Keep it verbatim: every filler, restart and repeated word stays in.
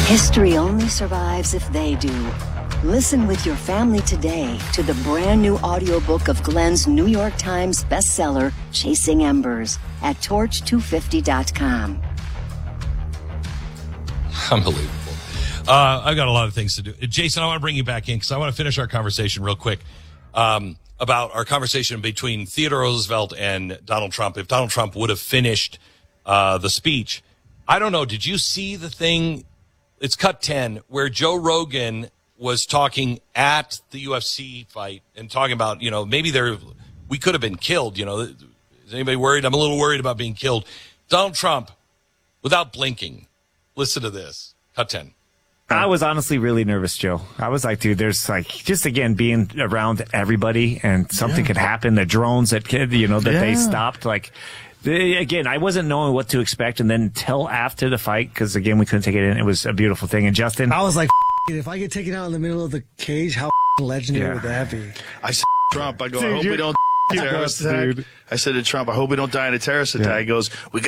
History only survives if they do. Listen with your family today to the brand new audiobook of Glenn's New York Times bestseller, Chasing Embers, at torch two fifty dot com. Unbelievable. Uh, I've got a lot of things to do. Jason, I want to bring you back in because I want to finish our conversation real quick um, about our conversation between Theodore Roosevelt and Donald Trump. If Donald Trump would have finished uh, the speech, I don't know. Did you see the thing? It's cut ten where Joe Rogan was talking at the U F C fight and talking about, you know, maybe there we could have been killed. You know, is anybody worried? I'm a little worried about being killed. Donald Trump, without blinking, listen to this. Cut ten. I was honestly really nervous, Joe. I was like, dude, there's like, just again, being around everybody and something yeah. could happen. The drones that could, you know, that yeah. they stopped. Like, they, again, I wasn't knowing what to expect. And then until after the fight, because again, we couldn't take it in. It was a beautiful thing. And Justin, I was like, if I get taken out in the middle of the cage, how legendary yeah. would that be? I said Trump, I go, dude, I hope we don't terrorist attack. Dude. I said to Trump, I hope we don't die in a terrorist attack. Yeah. He goes, we got